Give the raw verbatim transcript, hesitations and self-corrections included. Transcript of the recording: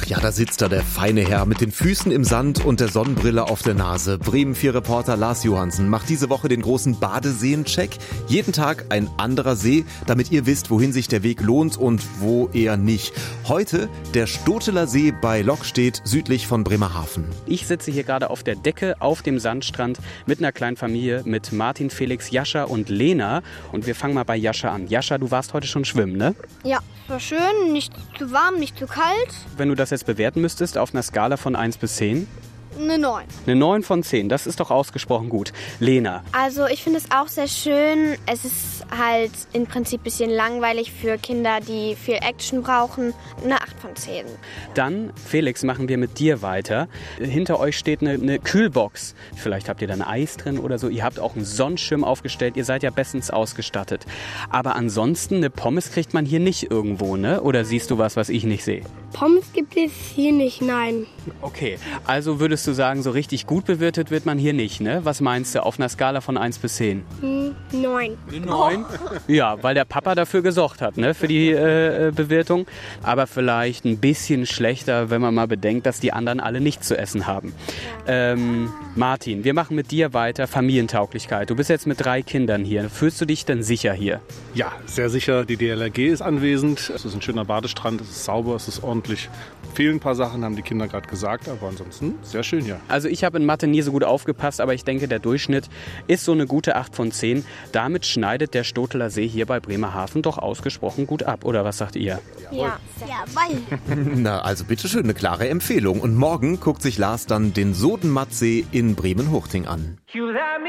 ja, da sitzt da der feine Herr mit den Füßen im Sand und der Sonnenbrille auf der Nase. Bremen vier Reporter Lars Johansen macht diese Woche den großen Badeseen-Check. Jeden Tag ein anderer See, damit ihr wisst, wohin sich der Weg lohnt und wo eher nicht. Heute der Stoteler See bei Lockstedt, südlich von Bremerhaven. Ich sitze hier gerade auf der Decke auf dem Sandstrand mit einer kleinen Familie, mit Martin, Felix, Jascha und Lena. Und wir fangen mal bei Jascha an. Jascha, du warst heute schon schwimmen, ne? Ja, war schön, nicht zu warm, nicht zu kalt. Wenn du das jetzt bewerten müsstest auf einer Skala von eins bis zehn? Eine neun. Eine neun von zehn, das ist doch ausgesprochen gut. Lena? Also ich finde es auch sehr schön. Es ist halt im Prinzip ein bisschen langweilig für Kinder, die viel Action brauchen. Eine acht von zehn. Dann, Felix, machen wir mit dir weiter. Hinter euch steht eine, eine Kühlbox. Vielleicht habt ihr da ein Eis drin oder so. Ihr habt auch einen Sonnenschirm aufgestellt. Ihr seid ja bestens ausgestattet. Aber ansonsten, eine Pommes kriegt man hier nicht irgendwo, ne? Oder siehst du was, was ich nicht sehe? Pommes gibt es hier nicht, nein. Okay, also würdest du sagen, so richtig gut bewirtet wird man hier nicht, ne? Was meinst du auf einer Skala von eins bis zehn? Hm, neun. neun? Ja, weil der Papa dafür gesorgt hat, ne? Für die äh, Bewertung. Aber vielleicht ein bisschen schlechter, wenn man mal bedenkt, dass die anderen alle nichts zu essen haben. Ähm, Martin, wir machen mit dir weiter. Familientauglichkeit. Du bist jetzt mit drei Kindern hier. Fühlst du dich denn sicher hier? Ja, sehr sicher. Die D L R G ist anwesend. Es ist ein schöner Badestrand, es ist sauber, es ist ordentlich. Fehlen ein paar Sachen, haben die Kinder gerade gesagt, aber ansonsten sehr schön hier. Also ich habe in Mathe nie so gut aufgepasst, aber ich denke, der Durchschnitt ist so eine gute acht von zehn. Damit schneidet der Stoteler See hier bei Bremerhaven doch ausgesprochen gut ab. Oder was sagt ihr? Ja, Jawohl. Na, also bitteschön, eine klare Empfehlung. Und morgen guckt sich Lars dann den Sodenmattsee in Bremen-Huchting an.